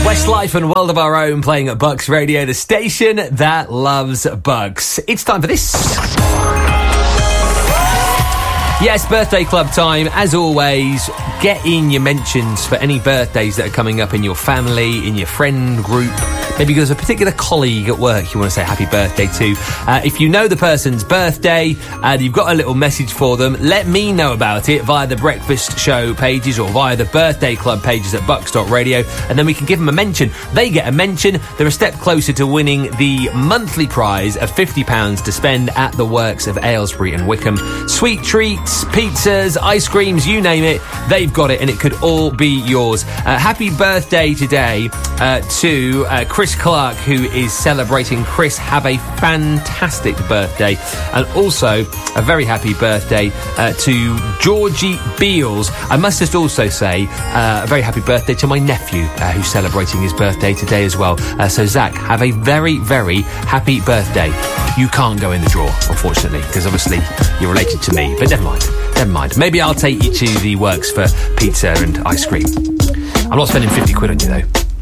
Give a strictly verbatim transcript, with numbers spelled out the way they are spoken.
Westlife and World of Our Own playing at Bucks Radio, the station that loves Bucks. It's time for this. Yes, birthday club time. As always, get in your mentions for any birthdays that are coming up in your family, in your friend group. Maybe there's a particular colleague at work you want to say happy birthday to. Uh, if you know the person's birthday and you've got a little message for them, let me know about it via the Breakfast Show pages or via the Birthday Club pages at bucks dot radio, and then we can give them a mention. They get a mention. They're a step closer to winning the monthly prize of fifty pounds to spend at the works of Aylesbury and Wickham. Sweet treats, pizzas, ice creams, you name it, they've got it, and it could all be yours. Uh, happy birthday today uh, to uh, Chris Clark, who is celebrating. Chris, have a fantastic birthday. And also a very happy birthday uh, to Georgie Beals. I must just also say uh, a very happy birthday to my nephew, uh, who's celebrating his birthday today as well. Uh, so Zach, have a very, very happy birthday. You can't go in the draw, unfortunately, because obviously you're related to me, but never mind. Never mind. Maybe I'll take you to the works for pizza and ice cream. I'm not spending fifty quid on you, though.